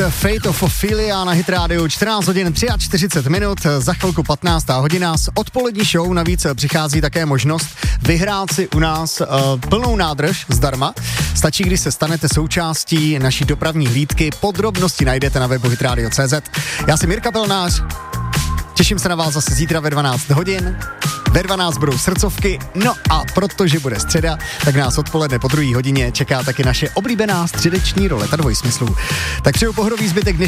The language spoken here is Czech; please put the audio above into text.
Fate of Ophelia na Hit Radio, 14 hodin 43 minut, za chvilku 15. hodina. Z odpolední show navíc přichází také možnost vyhrát si u nás plnou nádrž zdarma. Stačí, když se stanete součástí naší dopravní hlídky. Podrobnosti najdete na webu hitradio.cz. Já jsem Jirka Pelnář, těším se na vás zase zítra ve 12 hodin. Ve 12 budou srdcovky, no a protože bude středa, tak nás odpoledne po 2. hodině čeká taky naše oblíbená středeční roleta dvojsmyslů. Tak přeju pohodový zbytek dnešní